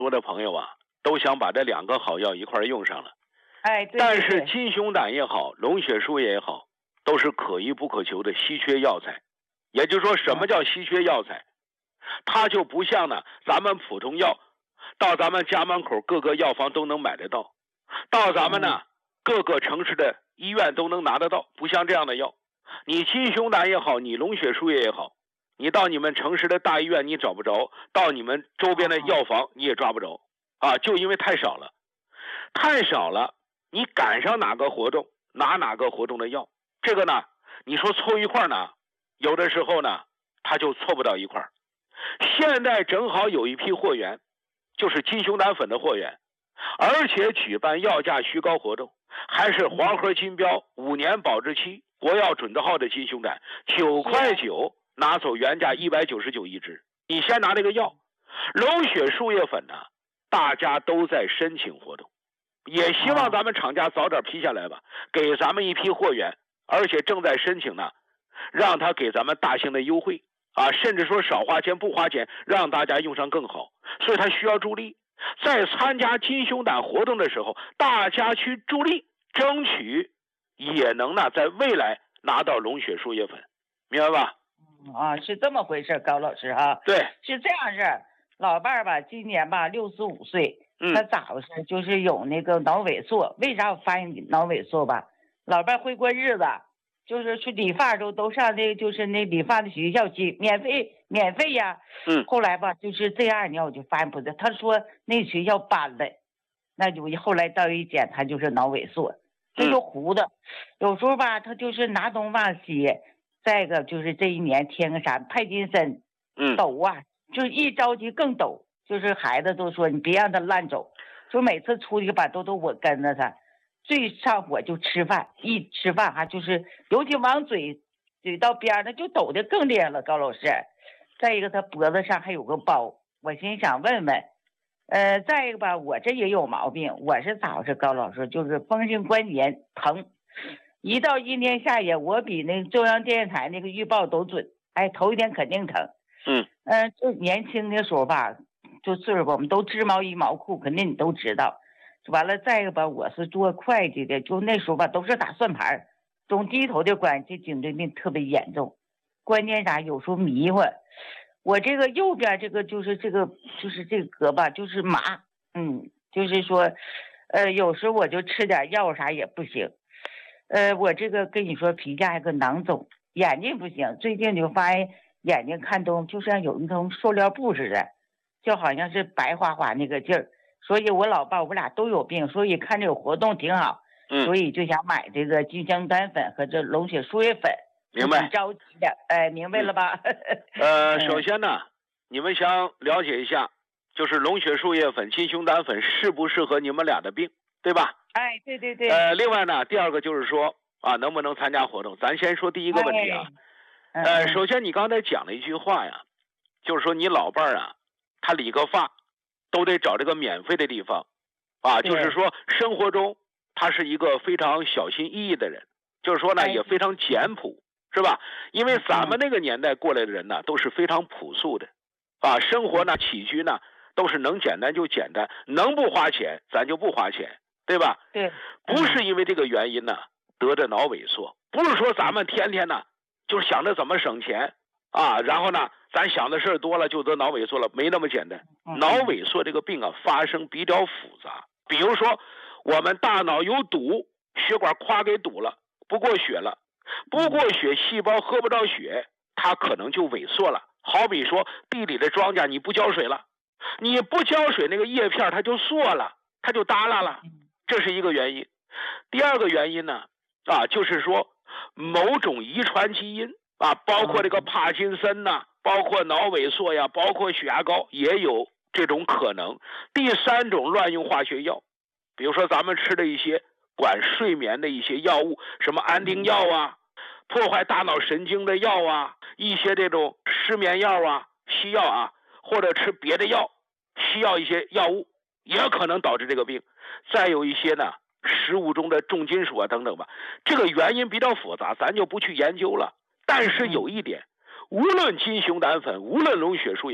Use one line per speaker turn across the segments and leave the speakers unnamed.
多的朋友啊，都想把这2个好药一块用上了。
哎，对。
但是金熊胆也好，龙血树叶也好，都是可遇不可求的稀缺药材。也就是说，什么叫稀缺药材？它就不像呢，咱们普通药，到咱们家门口各个药房都能买得到，到咱们呢各个城市的医院都能拿得到，不像这样的药。你金熊胆也好，你龙血树叶也好，你到你们城市的大医院你找不着，到你们周边的药房你也抓不着啊，就因为太少了，太少了。你赶上哪个活动拿哪个活动的药，这个呢，你说凑一块呢，有的时候呢，它就凑不到一块。现在正好有一批货源，就是金熊胆粉的货源，而且举办药价虚高活动，还是黄河金标5年保质期国药准字号的金熊胆，9块9拿走原价199一支。你先拿这个药，龙血树叶粉呢，大家都在申请活动，也希望咱们厂家早点批下来吧，给咱们一批货源，而且正在申请呢，让他给咱们大型的优惠啊，甚至说少花钱不花钱，让大家用上更好。所以他需要助力，在参加金熊胆活动的时候，大家去助力，争取也能呢在未来拿到龙血树叶粉，明白吧？
是这么回事，高老师啊。
对，
是这样式。老伴儿吧，今年吧65岁，他咋回事？就是有那个脑萎缩。为啥我发现脑萎缩吧？老伴儿会过日子，就是去理发都上那就是那理发的学校去，免费呀。后来吧，就是这2年我就发现不对，他说那学校搬了，那就后来到一检查就是脑萎缩，这就糊的。有时候吧，他就是拿东忘西。再一个就是这一年添个啥派金森，抖啊，就一着急更抖。就是孩子都说你别让他乱走，就每次出去吧都我跟着他。最上火就吃饭，一吃饭哈就是尤其往嘴到边上就抖得更厉害了，高老师。再一个他脖子上还有个包，我心想问问。再一个吧，我这也有毛病，我是咋回事？高老师就是风性关节疼。一到阴天下雨，我比那个中央电视台那个预报都准。头一天肯定疼。就年轻的时候吧，就岁数我们都织毛衣毛裤，肯定你都知道。完了，再一个吧，我是做会计的，就那时候吧都是打算盘，总低头的关系，颈椎病特别严重。关键啥？有时候迷糊。我这个右边这个就是这个胳膊就是麻，就是说，有时候我就吃点药啥也不行。我这个跟你说，皮下还有个囊肿，眼睛不行。最近就发现眼睛看东就像有那种塑料布似的，就好像是白花花那个劲儿。所以我老爸我俩都有病，所以看这个活动挺好，所以就想买这个金熊胆粉和这龙血树叶粉。
明白？
挺着急的，明白了吧？
首先呢，你们想了解一下，就是龙血树叶粉、金熊胆粉适不适合你们俩的病，对吧？
对对对。
另外呢，第2个就是说啊，能不能参加活动？咱先说第一个问题啊。首先你刚才讲了一句话呀，就是说你老伴儿啊，他理个发都得找这个免费的地方啊，就是说生活中他是一个非常小心翼翼的人，就是说呢也非常简朴，是吧？因为咱们那个年代过来的人呢，都是非常朴素的啊，生活呢起居呢都是能简单就简单，能不花钱咱就不花钱，对吧？
对。
不是因为这个原因呢得着脑萎缩，不是说咱们天天呢就是想着怎么省钱啊，然后呢咱想的事多了就得脑萎缩了，没那么简单。脑萎缩这个病啊发生比较复杂，比如说我们大脑有堵，血管夸给堵了，不过血了，不过血细胞喝不到血，它可能就萎缩了。好比说地里的庄稼你不浇水了，你不浇水那个叶片它就缩了，它就耷拉了，这是一个原因。第2个原因呢就是说某种遗传基因啊，包括这个帕金森呐，包括脑萎缩呀，包括血压高也有这种可能。第3种乱用化学药，比如说咱们吃的一些管睡眠的一些药物，什么安定药啊，破坏大脑神经的药啊，一些这种失眠药啊、西药啊，或者吃别的药，需要一些药物，也可能导致这个病。再有一些呢食物中的重金属啊等等吧，这个原因比较复杂，咱就不去研究了。但是有一点，无论金熊胆粉，无论龙血树叶粉，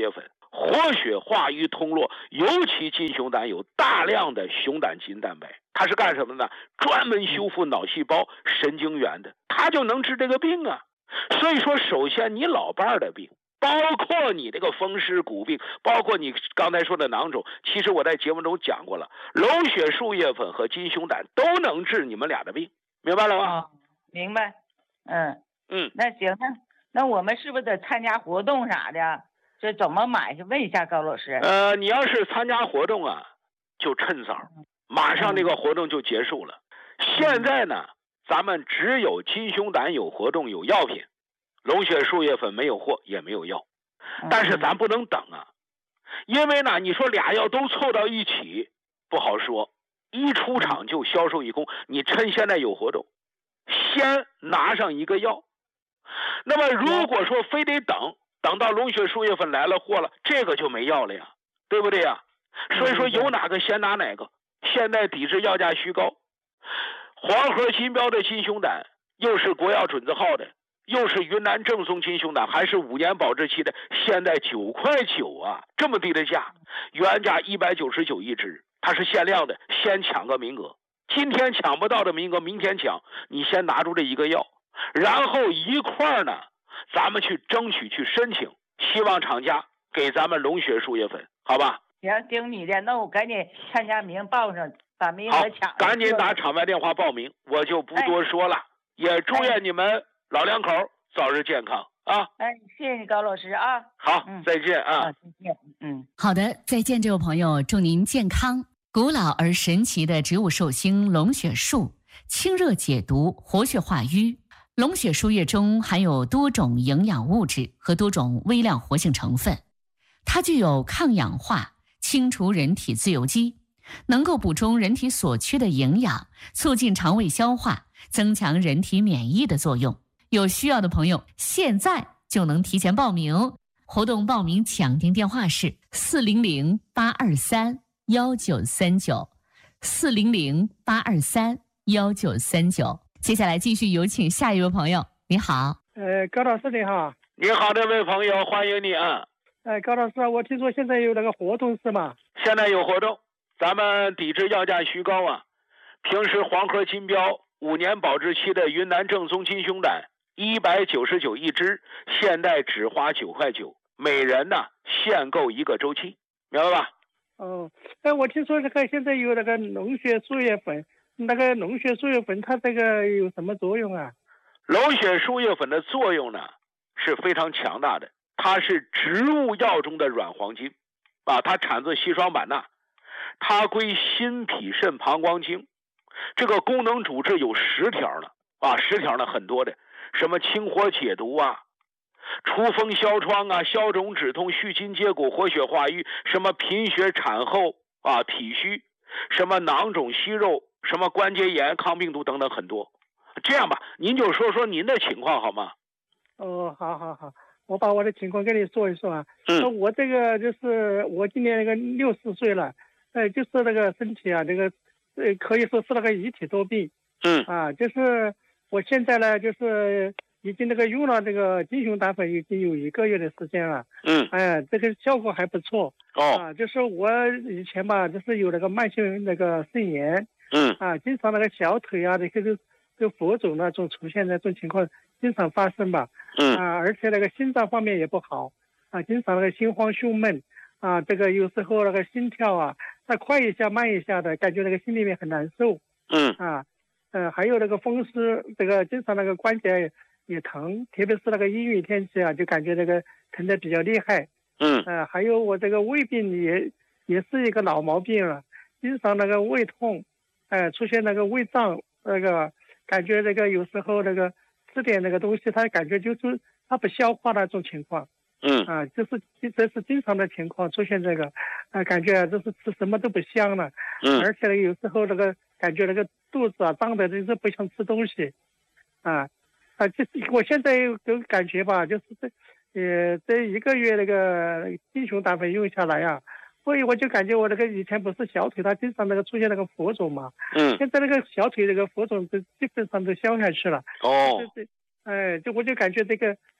活血化瘀通络，尤其金熊胆有大量的熊胆筋蛋白，它是干什么的？专门修复脑细胞、神经元的，它就能治这个病啊。所以说，首先你老伴儿的病，包括你这个风湿骨病，包括你刚才说的囊肿，其实我在节目中讲过了，龙血树叶粉和金熊胆都能治你们俩的病，明白了吗？
哦，明白。那行，那我们是不是得参加活动啥的？这怎么买？问一下高老师。
你要是参加活动啊，就趁早，马上这个活动就结束了。现在呢，咱们只有金熊胆有活动有药品，龙血树叶粉没有货也没有药，但是咱不能等啊，因为呢，你说俩药都凑到一起不好说，一出场就销售一空。你趁现在有活动，先拿上一个药。那么如果说非得等到龙血树叶粉来了货了，这个就没药了呀，对不对呀？所以说有哪个先拿哪个。现在抵制药价虚高，黄河金标的金熊胆又是国药准字号的，又是云南正宗金熊胆，还是5年保质期的，现在9.9块啊，这么低的价，原价199一支，它是限量的，先抢个名额。今天抢不到的名额，明天抢。你先拿出这一个药，然后一块呢，咱们去争取去申请，希望厂家给咱们龙血树叶粉，好吧？
行，听你的，那我赶紧参加报上，把名额抢。
赶紧打场外电话报名，我就不多说了。也祝愿你们老两口早日健康啊！
谢谢你高老师啊！
好，再见啊！
再见。
好的，再见，这位朋友，祝您健康。古老而神奇的植物寿星龙血树，清热解毒，活血化瘀。龙血树叶中含有多种营养物质和多种微量活性成分，它具有抗氧化、清除人体自由基，能够补充人体所缺的营养，促进肠胃消化，增强人体免疫的作用。有需要的朋友现在就能提前报名，活动报名抢订电话是400-823-1939 400-823-1939。接下来继续有请下一位朋友。你好。
高老师你好。
你好，这位朋友，欢迎你啊。
高老师，我听说现在有那个活动是吗？
现在有活动，咱们抵制药价虚高啊。平时黄河金标5年保质期的云南正宗金熊胆199一支，现在只花9.9块，每人呢限购1个周期，明白吧？
我听说这个现在有那个龙血树叶粉，那个龙血树叶粉它这个有什么作用啊？
龙血树叶粉的作用呢是非常强大的，它是植物药中的软黄金啊，它产自西双版纳，它归心脾肾膀胱经，这个功能主治有10条呢啊，10条呢很多的，什么清火解毒啊，除风消疮啊，消肿止痛，续筋接骨，活血化瘀，什么贫血产后啊，体虚，什么囊肿息肉，什么关节炎，抗病毒等等很多。这样吧，您就说说您的情况好吗？
好，我把我的情况跟你说一说啊。我这个就是我今年那个60岁了，就是那个身体啊，这个可以说是那个一体多病。就是我现在呢，就是已经那个用了这个金熊胆粉已经有1个月的时间了。这个效果还不错。就是我以前吧，就是有那个慢性那个肾炎。经常那个小腿啊，这个浮肿那种出现那种情况经常发生吧。而且那个心脏方面也不好经常那个心慌胸闷这个有时候那个心跳啊，它快一下慢一下的，感觉那个心里面很难受。还有那个风湿，这个经常那个关节也疼，特别是那个阴雨天气啊，就感觉那个疼得比较厉害。还有我这个胃病也是一个老毛病了，经常那个胃痛，出现那个胃胀，那个感觉那个有时候那个吃点那个东西，他感觉就是他不消化那种情况。这是经常的情况出现这个，感觉就是吃什么都不香了。而且有时候那个感觉那个肚子啊胀的，就是不想吃东西。我现在有感觉吧，就是这1个月那个金熊胆粉用下来啊，所以我就感觉我那个以前不是小腿它经常那个出现那个浮肿嘛。现在那个小腿那个浮肿基本上都消下去了。就我就感觉这个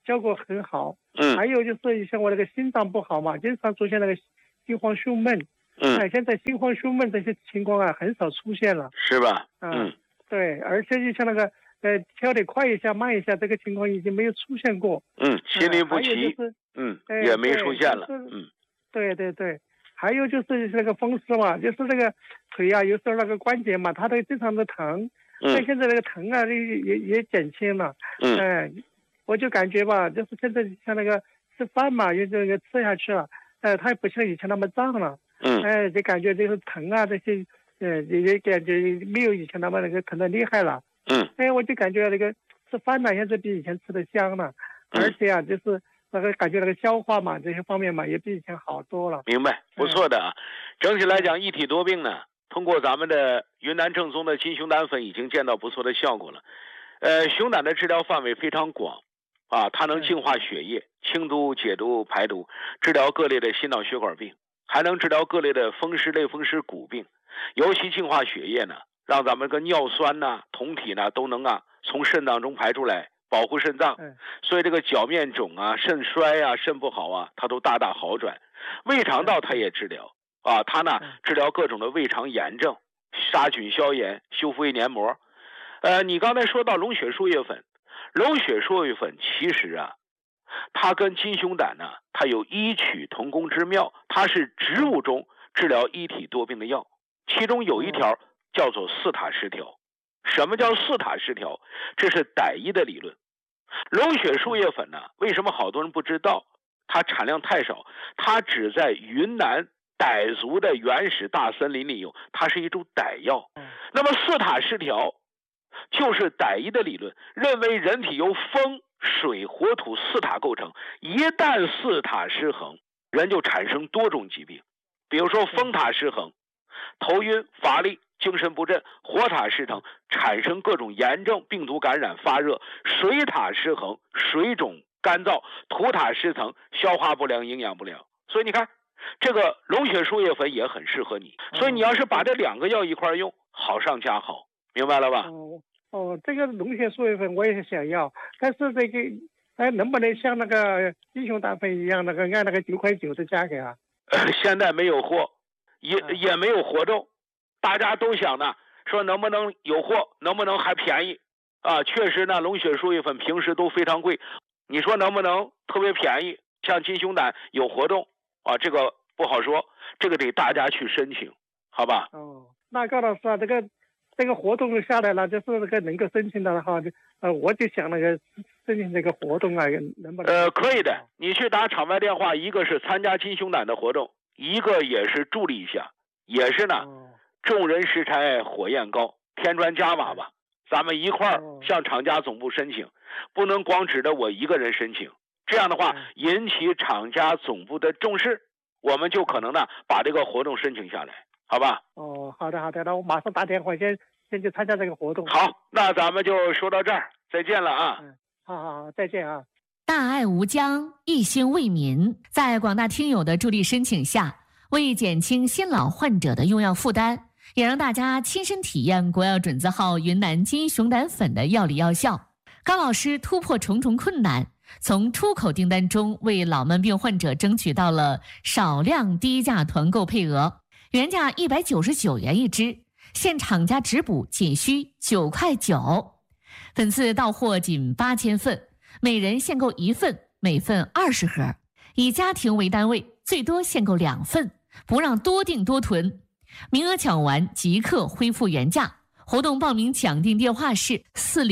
效果很好。
嗯。
还有就是像我那个心脏不好嘛，经常出现那个心慌胸闷。现在心慌胸闷这些情况啊很少出现了。
是吧？
对，而且就像那个跳得快一下慢一下，这个情况已经没有出现过。
心律不齐。也没出现了。
对。还有就是那个风湿嘛，就是那个腿啊，有时候那个关节嘛，它都经常的疼。但现在那个疼啊，也减轻了。我就感觉吧，就是现在像那个吃饭嘛，有这个吃下去了，它也不像以前那么胀了。就感觉就是疼啊这些，也感觉没有以前那么那个疼的厉害了。我就感觉那个吃饭呢，现在比以前吃的香了，而且啊，就是那个感觉那个消化嘛，这些方面嘛，也比以前好多了。
明白，不错的啊。整体来讲，一体多病呢，通过咱们的云南正宗的金熊胆粉已经见到不错的效果了。熊胆的治疗范围非常广啊，它能净化血液、清毒、解毒、排毒，治疗各类的心脑血管病，还能治疗各类的风湿、类风湿、骨病。尤其净化血液呢，让咱们个尿酸呐、酮体呢都能从肾脏中排出来，保护肾脏。所以这个脚面肿啊、肾衰啊、肾不好啊，它都大大好转。胃肠道它也治疗啊，它呢治疗各种的胃肠炎症，杀菌消炎，修复胃黏膜。你刚才说到龙血树叶粉，龙血树叶粉其实啊，它跟金熊胆呢，它有异曲同工之妙，它是植物中治疗一体多病的药，其中有一条叫做四塔失调。什么叫四塔失调？这是傣医的理论。龙血树叶粉呢，为什么好多人不知道？它产量太少，它只在云南傣族的原始大森林里有，它是一株傣药。那么四塔失调就是傣医的理论，认为人体由风、水、火、土四塔构成，一旦四塔失衡，人就产生多种疾病。比如说风塔失衡，头晕、乏力、精神不振；火塔失衡，产生各种炎症、病毒感染、发热；水塔失衡，水肿干燥；土塔失衡，消化不良、营养不良。所以你看，这个龙血树叶粉也很适合你。所以你要是把这两个药一块用，好上加好，明白了吧？
这个龙血树叶粉我也想要，但是这个能不能像那个金熊胆粉一样，那个按那个9.9块的价格啊？
现在没有货，也没有活动，大家都想呢，说能不能有货，能不能还便宜啊？确实呢，龙血树叶粉平时都非常贵，你说能不能特别便宜？像金熊胆有活动啊，这个不好说，这个得大家去申请，好吧？
那高老师啊，这个活动下来了，就是那个能够申请的话，我就想那个申请这个活动啊，能不能？
可以的，你去打场外电话，一个是参加金熊胆的活动，一个也是助力一下，也是呢，众人拾柴火焰高，添砖加瓦吧，咱们一块儿向厂家总部申请，不能光指着我一个人申请，这样的话引起厂家总部的重视，我们就可能呢把这个活动申请下来，好吧？
好的，那我马上打电话先去参加这个活动。
好，那咱们就说到这儿，再见了啊！
好，再见啊！
大爱无疆，一心为民，在广大听友的助力申请下，为减轻新老患者的用药负担，也让大家亲身体验国药准字号云南金熊胆粉的药理药效。高老师突破重重困难，从出口订单中为老慢病患者争取到了少量低价团购配额，原价199元一支，现厂家直补仅需9.9块。本次到货仅8000份，每人限购1份，每份20盒，以家庭为单位，最多限购2份，不让多订多囤。名额抢完即刻恢复原价。活动报名抢订电话是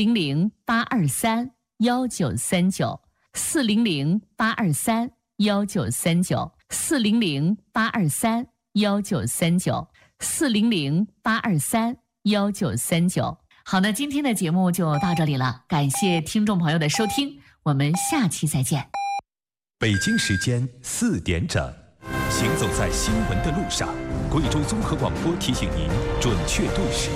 400-823-1939 400-823-1939 400-823-1939 400-823-1939。好的，今天的节目就到这里了，感谢听众朋友的收听，我们下期再见。
北京时间4点整，行走在新闻的路上，贵州综合广播提醒您准确对时。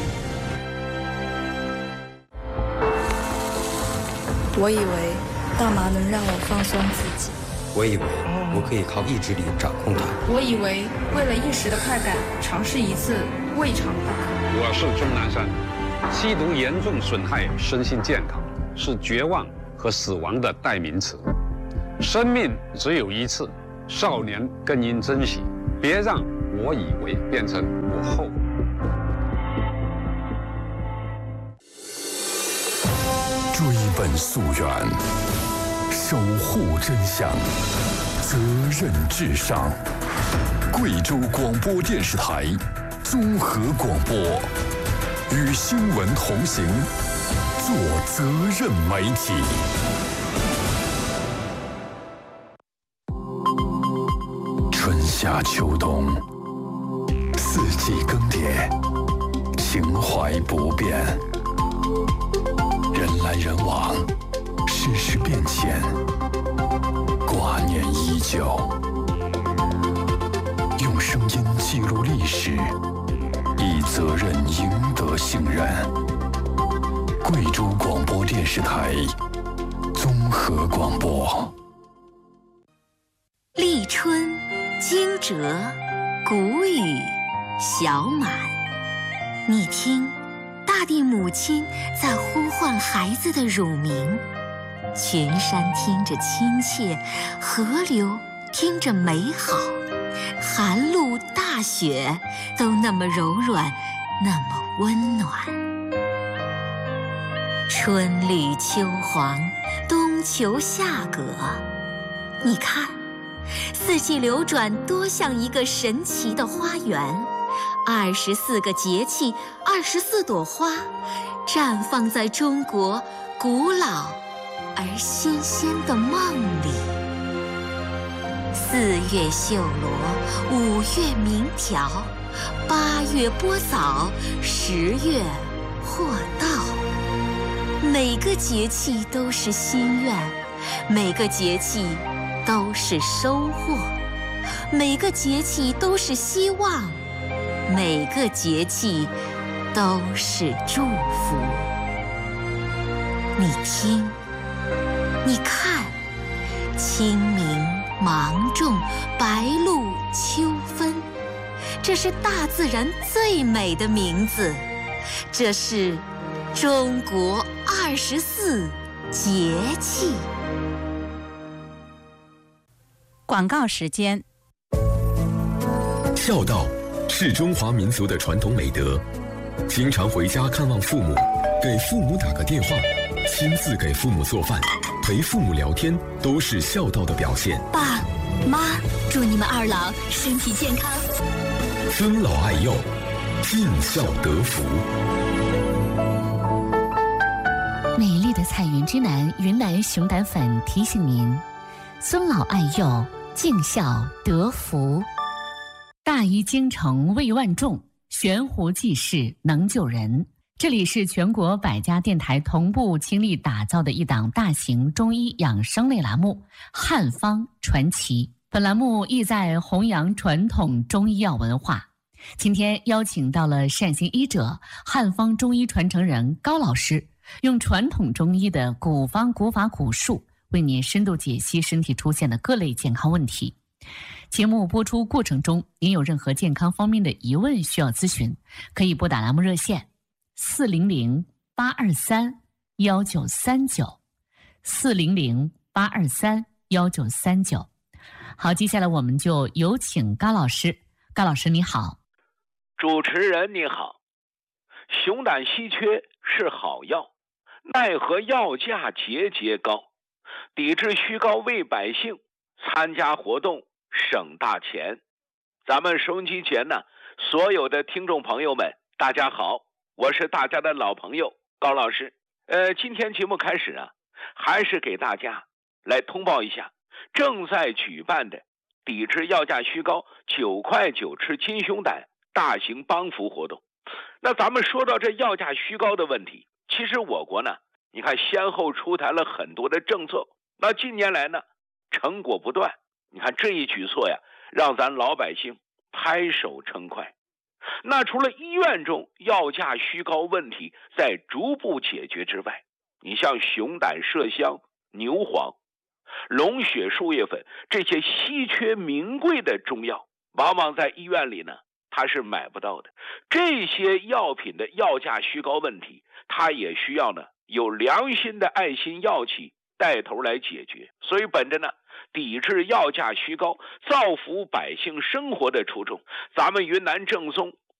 我以为大麻能让我放松自己，
我以为我可以靠意志力掌控它，
我以为为了一时的快感尝试一次未尝不可。
我是钟南山，吸毒严重损害身心健康，是绝望和死亡的代名词。生命只有一次，少年更应珍惜，别让我以为变成我后。
追本溯源，守护真相，责任至上。贵州广播电视台综合广播，与新闻同行，做责任媒体。春夏秋冬，四季更迭，情怀不变。人来人往，世事变迁，挂念依旧。用声音记录历史，以责任赢得信任。贵州广播电视台综合广播。
立春、惊蛰、谷雨、小满，你听，大地母亲在呼唤孩子的乳名，群山听着亲切，河流听着美好，寒露大雪都那么柔软，那么温暖。春绿秋黄，冬秋夏葛，你看，四季流转多像一个神奇的花园，24个节气，24朵花，绽放在中国古老而新鲜的梦里。4月绣罗，5月鸣条，8月播枣，10月获稻。每个节气都是心愿，每个节气都是收获，每个节气都是希望，每个节气都是祝福。你听，你看，清明、芒种、白露、秋分，这是大自然最美的名字，这是中国24节气。
广告时间。
孝道是中华民族的传统美德，经常回家看望父母，给父母打个电话，亲自给父母做饭，陪父母聊天，都是孝道的表现。
爸妈，祝你们二老身体健康，
尊老爱幼，尽孝得福。
美丽的彩云之南云南熊胆粉提醒您：尊老爱幼，尽孝得福。大医精诚为万众，悬壶济世能救人。这里是全国100家电台同步倾力打造的一档大型中医养生类栏目《汉方传奇》。本栏目意在弘扬传统中医药文化。今天邀请到了善心医者、汉方中医传承人高老师，用传统中医的古方古法古术，为您深度解析身体出现的各类健康问题。节目播出过程中，您有任何健康方面的疑问需要咨询，可以拨打栏目热线400-823-1939 400-823-1939。好，接下来我们就有请高老师。高老师你好。
主持人你好。熊胆稀缺是好药，奈何药价节节高，抵制虚高为百姓参加活动省大钱。咱们收音机前呢，所有的听众朋友们大家好，我是大家的老朋友高老师。今天节目开始啊，还是给大家来通报一下正在举办的抵制药价虚高9块9吃金熊胆大型帮扶活动。那咱们说到这药价虚高的问题，其实我国呢，你看先后出台了很多的政策，那近年来呢，成果不断。你看这一举措呀，让咱老百姓拍手称快。那除了医院中药价虚高问题在逐步解决之外，你像熊胆、麝香、牛黄、龙血树叶粉这些稀缺名贵的中药，往往在医院里呢它是买不到的。这些药品的药价虚高问题，它也需要呢有良心的爱心药企带头来解决。所以本着呢抵制药价虚高、造福百姓生活的初衷，咱们云南正宗